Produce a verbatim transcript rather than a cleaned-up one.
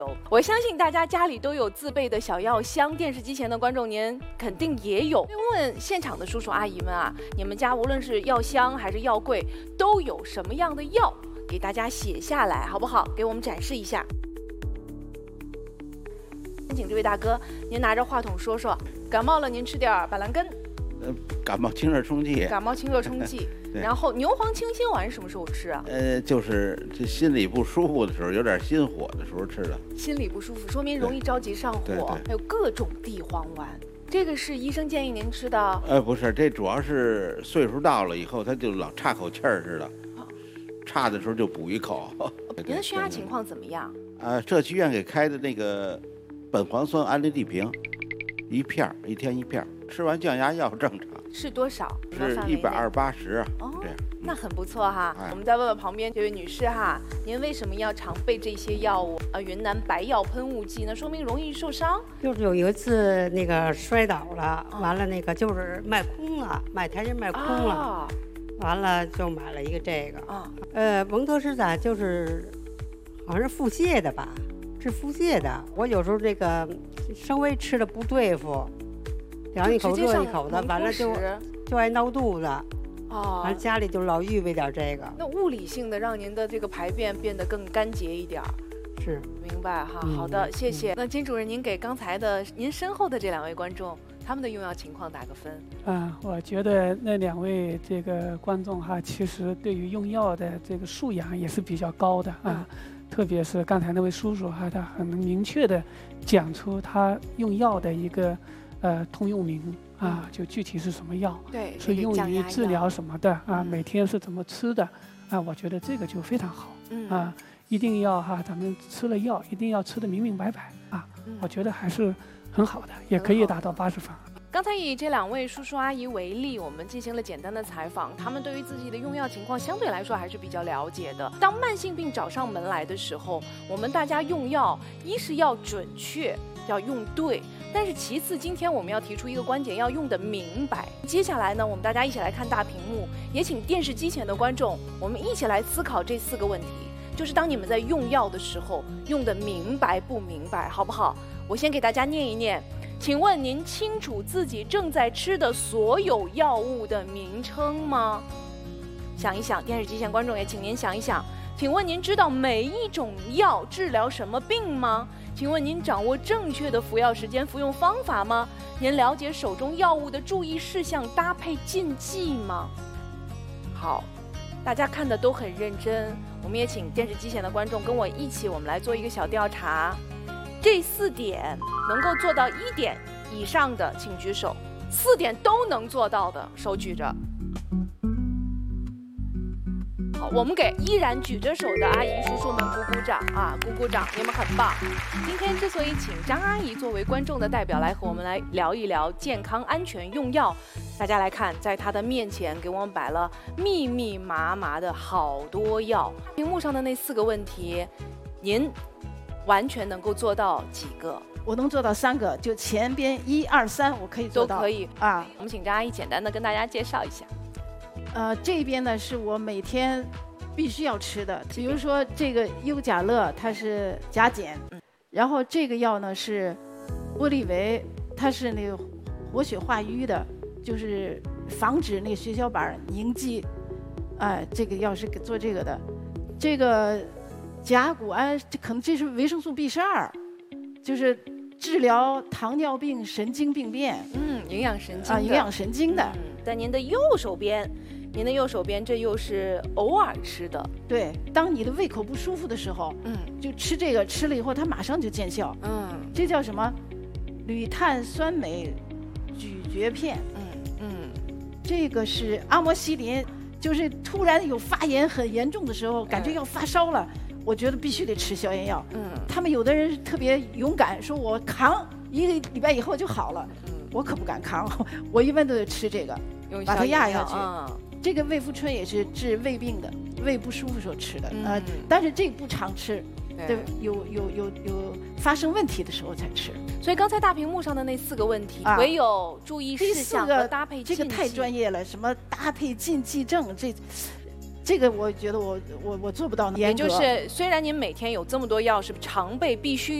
我相信大家家里都有自备的小药箱，电视机前的观众您肯定也有。问问现场的叔叔阿姨们啊，你们家无论是药箱还是药柜，都有什么样的药？给大家写下来好不好？给我们展示一下。先请这位大哥，您拿着话筒说说，感冒了您吃点板蓝根。 呃，感冒清热冲剂。 感冒清热冲剂。然后牛黄清心丸什么时候吃啊？ 呃，就是这心里不舒服的时候，有点心火的时候吃的。 心里不舒服，说明容易着急上火。还有各种地黄丸，这个是医生建议您吃的。 呃，不是，这主要是岁数到了以后，他就老岔口气儿似的，哦、岔的时候就补一口。 您的血压情况怎么样？ 呃，社区医院给开的那个苯磺酸氨利地平，一片一天一片，吃完降压药正常。 是多少？ 是一百二八十。哦，这样， 那很不错哈。哎、我们再问问旁边这位女士哈，您为什么要常备这些药物？啊，云南白药喷雾剂呢，说明容易受伤。 就是有一次那个摔倒了，哦、完了那个就是脉空了，买台阶脉空了，哦、完了就买了一个这个。啊、哦，呃，蒙特施坦就是好像是腹泻的吧，治腹泻的。我有时候这个稍微吃的不对付。凉一口热一口的，完了就就爱闹肚子，哦，完了家里就老预备点这个。 那物理性的让您的这个排便变得更干结一点， 是， 明白哈？嗯、好的，谢谢。嗯、那金主任，您给刚才的您身后的这两位观众，他们的用药情况打个分。 啊，我觉得那两位这个观众哈，其实对于用药的这个素养也是比较高的啊。嗯，特别是刚才那位叔叔哈，他很明确的讲出他用药的一个。呃，通用名啊，就具体是什么药， 对， 是用于治疗什么的啊， 嗯、 每天是怎么吃的啊，我觉得这个就非常好， 嗯啊，一定要哈，咱们吃了药一定要吃得明明白白啊，嗯、我觉得还是很好的，也可以达到八十分。 刚才以这两位叔叔阿姨为例，我们进行了简单的采访，他们对于自己的用药情况相对来说还是比较了解的。当慢性病找上门来的时候，我们大家用药，一是要准确，要用对。但是其次，今天我们要提出一个观点，要用得明白。接下来呢，我们大家一起来看大屏幕，也请电视机前的观众，我们一起来思考这四个问题，就是当你们在用药的时候，用得明白不明白，好不好？我先给大家念一念，请问您清楚自己正在吃的所有药物的名称吗？想一想，电视机前观众也请您想一想，请问您知道每一种药治疗什么病吗？请问您掌握正确的服药时间、服用方法吗？您了解手中药物的注意事项、搭配禁忌吗？好，大家看的都很认真，我们也请电视机前的观众跟我一起，我们来做一个小调查。这四点能够做到一点以上的，请举手；四点都能做到的，手举着。好，我们给依然举着手的阿姨叔叔们鼓鼓掌啊，鼓鼓掌，你们很棒。今天之所以请张阿姨作为观众的代表来和我们来聊一聊健康安全用药，大家来看，在她的面前给我们摆了密密麻麻的好多药。屏幕上的那四个问题，您完全能够做到几个？ 我能做到三个，就前边一二三我可以做到， 都可以啊。 我们请张阿姨简单的跟大家介绍一下。 呃，这边呢是我每天必须要吃的，比如说这个优甲乐，它是甲减，嗯、然后这个药呢是玻利维，它是那个活血化瘀的，就是防止那血小板凝集，哎、呃，这个药是做这个的。这个甲钴胺，这可能这是维生素 B 十二，就是治疗糖尿病神经病变， 嗯，营养神经啊，营养神经的。 嗯、在您的右手边。您的右手边，这又是偶尔吃的。 对，当你的胃口不舒服的时候，嗯，就吃这个，吃了以后它马上就见效。嗯，这叫什么？铝碳酸镁咀嚼片。嗯嗯，这个是阿莫西林，就是突然有发炎很严重的时候，感觉要发烧了，嗯、我觉得必须得吃消炎药。嗯，他们有的人特别勇敢，说我扛一个礼拜以后就好了。嗯，我可不敢扛，我一般都得吃这个，把它压下去。嗯。这个胃复春也是治胃病的，胃不舒服时候吃的，嗯、呃，但是这个不常吃，对，有有有有发生问题的时候才吃。 所以刚才大屏幕上的那四个问题，啊、唯有注意事项和搭配禁忌， 这个太专业了，什么搭配禁忌症，这这个我觉得我我我做不到。 也就是虽然您每天有这么多药是常备必须